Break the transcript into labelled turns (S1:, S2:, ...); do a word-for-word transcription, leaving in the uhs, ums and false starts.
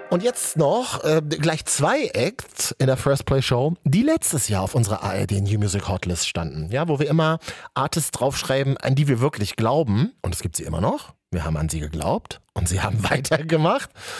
S1: Und jetzt noch äh, gleich zwei Acts in der First Play Show, die letztes Jahr auf unserer A R D New Music Hotlist standen. Ja, wo wir immer Artists draufschreiben, an die wir wirklich glauben. Und es gibt sie immer noch. Wir haben an sie geglaubt und sie haben weitergemacht.